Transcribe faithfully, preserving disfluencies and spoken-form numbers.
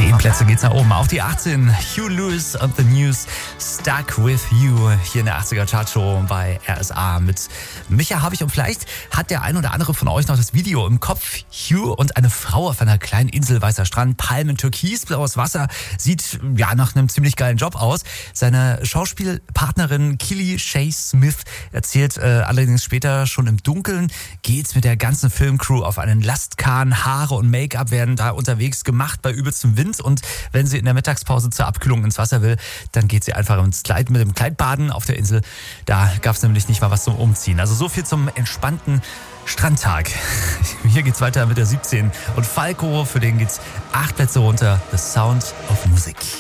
Zehn Plätze geht's nach oben auf die achtzehn. Hugh Lewis und The News, Stuck With You, hier in der achtziger Chartshow bei R S A mit Micha Habich. Und vielleicht hat der ein oder andere von euch noch das Video im Kopf. Hugh und eine Frau auf einer kleinen Insel, weißer Strand, Palmen, türkisblaues Wasser. Sieht ja nach einem ziemlich geilen Job aus. Seine Schauspielpartnerin Killy Shay Smith erzählt äh, allerdings später, schon im Dunkeln geht's mit der ganzen Filmcrew auf einen Lastkahn. Haare und Make-up werden da unterwegs gemacht bei übelstem Wind. Und wenn sie in der Mittagspause zur Abkühlung ins Wasser will, dann geht sie einfach ins Kleid mit dem Kleid baden auf der Insel. Da gab es nämlich nicht mal was zum Umziehen. Also so viel zum entspannten Strandtag. Hier geht's weiter mit der siebzehn. Und Falco, für den geht's acht Plätze runter. The Sound of Music.